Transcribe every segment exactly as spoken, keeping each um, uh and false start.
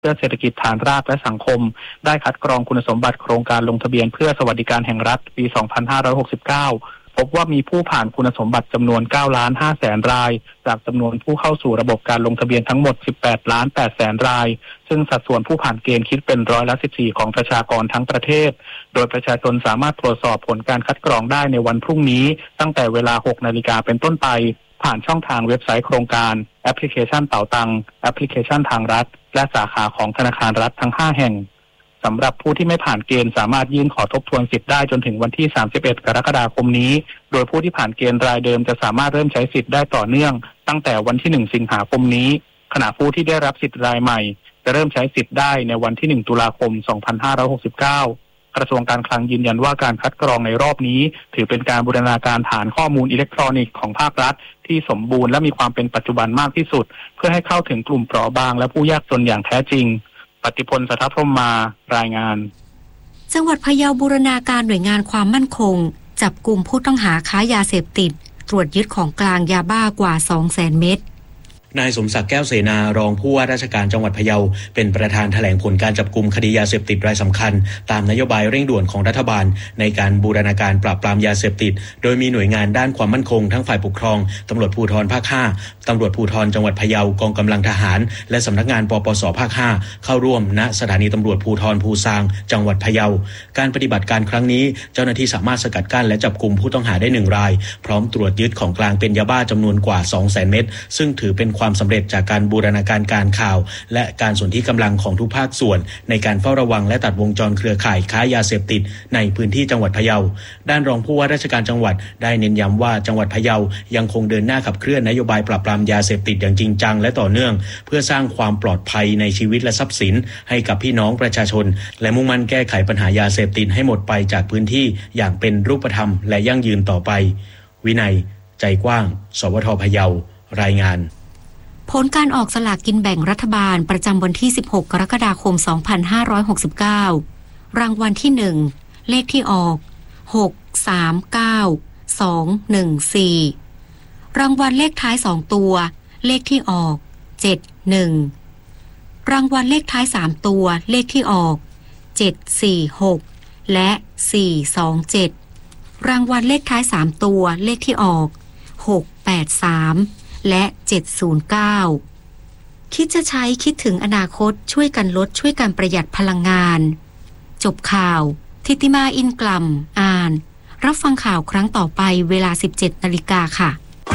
เพื่อเศรษฐกิจฐานรากและสังคมได้คัดกรองคุณสมบัติโครงการลงทะเบียนเพื่อสวัสดิการแห่งรัฐปี สองพันห้าร้อยหกสิบเก้า พบว่ามีผู้ผ่านคุณสมบัติจำนวน เก้าล้านห้าแสน รายจากจำนวนผู้เข้าสู่ระบบการลงทะเบียนทั้งหมด สิบแปดล้านแปดแสน รายซึ่งสัดส่วนผู้ผ่านเกณฑ์คิดเป็นร้อยละ สิบสี่ ของประชากรทั้งประเทศโดยประชาชนสามารถตรวจสอบผลการคัดกรองได้ในวันพรุ่งนี้ตั้งแต่เวลา หกนาฬิกาเป็นต้นไปผ่านช่องทางเว็บไซต์โครงการแอปพลิเคชันเป๋าตังแอปพลิเคชันทางรัฐและสาขาของธนาคารรัฐทั้งห้าแห่งสำหรับผู้ที่ไม่ผ่านเกณฑ์สามารถยื่นขอทบทวนสิทธิ์ได้จนถึงวันที่สามสิบเอ็ดกรกฎาคมนี้โดยผู้ที่ผ่านเกณฑ์รายเดิมจะสามารถเริ่มใช้สิทธิ์ได้ต่อเนื่องตั้งแต่วันที่หนึ่งสิงหาคมนี้ขณะผู้ที่ได้รับสิทธิ์รายใหม่จะเริ่มใช้สิทธิ์ได้ในวันที่หนึ่งตุลาคมสองพันห้าร้อยหกสิบเก้ากระทรวงการคลังยืนยันว่าการคัดกรองในรอบนี้ถือเป็นการบูรณาการฐานข้อมูลอิเล็กทรอนิกส์ของภาครัฐที่สมบูรณ์และมีความเป็นปัจจุบันมากที่สุดเพื่อให้เข้าถึงกลุ่มเปราะบางและผู้ยากจนอย่างแท้จริงปฏิพล สัทธพรหมารายงานจังหวัดพะเยาบูรณาการหน่วยงานความมั่นคงจับกุมผู้ต้องหาค้ายาเสพติดตรวจยึดของกลางยาบ้ากว่า สองแสน เม็ดนายสมศักดิ์แก้วเสนารองผู้ว่าราชการจังหวัดพะเยาเป็นประธานแถลงผลการจับกุมคดียาเสพติดรายสำคัญตามนโยบายเร่งด่วนของรัฐบาลในการบูรณาการปราบปรามยาเสพติดโดยมีหน่วยงานด้านความมั่นคงทั้งฝ่ายปกครองตำรวจภูธรภาคห้าตำรวจภูธรจังหวัดพะเยากองกำลังทหารและสำนักงานปปสภาคห้าเข้าร่วมณสถานีตำรวจภูธรภูซางจังหวัดพะเยาการปฏิบัติการครั้งนี้เจ้าหน้าที่สามารถสกัดกั้นและจับกุมผู้ต้องหาได้หนึ่งรายพร้อมตรวจยึดของกลางเป็นยาบ้าจำนวนกว่า สองแสน เม็ดซึ่งถือเป็นความสำเร็จจากการบูรณาการการข่าวและการสนที่กำลังของทุกภาคส่วนในการเฝ้าระวังและตัดวงจรเครือข่ายค้ายาเสพติดในพื้นที่จังหวัดพะเยาด้านรองผู้ว่าราชการจังหวัดได้เน้นย้ำว่าจังหวัดพะเยายังคงเดินหน้าขับเคลื่อนนโยบายปราบปรามยาเสพติดอย่างจริงจังและต่อเนื่องเพื่อสร้างความปลอดภัยในชีวิตและทรัพย์สินให้กับพี่น้องประชาชนและมุ่งมั่นแก้ไขปัญหายาเสพติดให้หมดไปจากพื้นที่อย่างเป็นรูปธรรมและยั่งยืนต่อไปวินัยใจกว้างสวทพะเยารายงานผลการออกสลากกินแบ่งรัฐบาลประจำวันที่สิบหกกรกฎาคมสองพันห้าร้อยหกสิบเก้ารางวัลที่หนึ่งเลขที่ออกหก สาม เก้า สอง หนึ่ง สี่รางวัลเลขท้ายสองตัวเลขที่ออกเจ็ด หนึ่งรางวัลเลขท้ายสามตัวเลขที่ออกเจ็ด สี่ หกและสี่ สอง เจ็ดรางวัลเลขท้ายสามตัวเลขที่ออกหก แปด สามและเจ็ด ศูนย์ เก้าคิดจะใช้คิดถึงอนาคตช่วยกันลดช่วยกันประหยัดพลังงานจบข่าวทิติมาอินกลัมอ่านรับฟังข่าวครั้งต่อไปเวลา สิบเจ็ดนาฬิกาค่ะ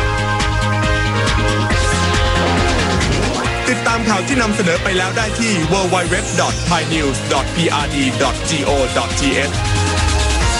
ติดตามข่าวที่นำเสนอไปแล้วได้ที่ ดับเบิลยู ดับเบิลยู ดับเบิลยู ดอท ไทยนิวส์ ดอท พี อาร์ ดี ดอท โก ดอท ที เอช